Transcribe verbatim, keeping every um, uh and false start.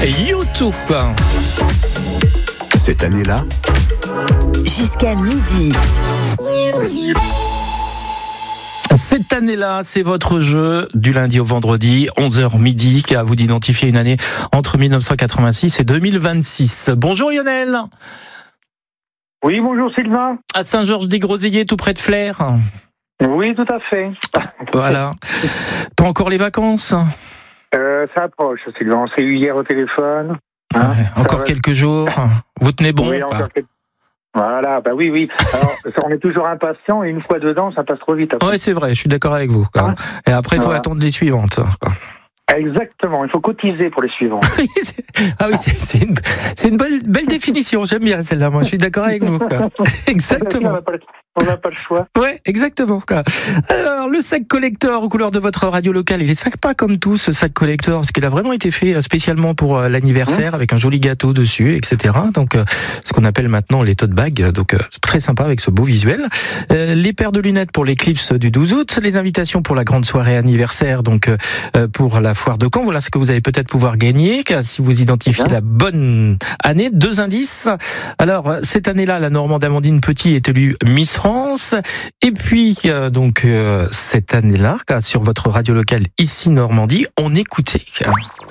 YouTube. Cette année-là, jusqu'à midi. Cette année-là, c'est votre jeu du lundi au vendredi, onze heures midi, qui a à vous d'identifier une année entre mille neuf cent quatre-vingt-six et deux mille vingt-six. Bonjour Lionel. Oui, bonjour Sylvain. À Saint-Georges-des-Groseilliers, tout près de Flers. Oui, tout à fait. Voilà. Pas encore les vacances? Euh, ça approche, Sylvain. On s'est eu hier au téléphone. Hein, ouais, encore va... quelques jours. Vous tenez bon? Oui, encore quelques... Voilà, bah oui, oui. Alors, on est toujours impatient et une fois dedans, ça passe trop vite. Après. Ouais, c'est vrai, je suis d'accord avec vous. Quoi. Et après, il faut voilà. attendre les suivantes. Quoi. Exactement, il faut cotiser pour les suivantes. Ah oui, c'est, c'est une, c'est une belle, belle définition, j'aime bien celle-là, moi je suis d'accord avec vous. Quoi. Exactement. On n'a pas le choix. Ouais, exactement. Quoi. Alors, le sac collector aux couleurs de votre radio locale, il est sympa comme tout, ce sac collector, parce qu'il a vraiment été fait spécialement pour l'anniversaire, mmh. avec un joli gâteau dessus, et cetera. Donc, euh, ce qu'on appelle maintenant les tote bags, donc euh, très sympa avec ce beau visuel. Euh, les paires de lunettes pour l'éclipse du douze août, les invitations pour la grande soirée anniversaire, donc euh, pour la foire de Caen. Voilà ce que vous allez peut-être pouvoir gagner, si vous identifiez la bonne année. Deux indices. Alors, cette année-là, la Normande Amandine Petit est élue Miss France. Et puis, euh, donc, euh, cette année-là, sur votre radio locale ici Normandie, on écoutait.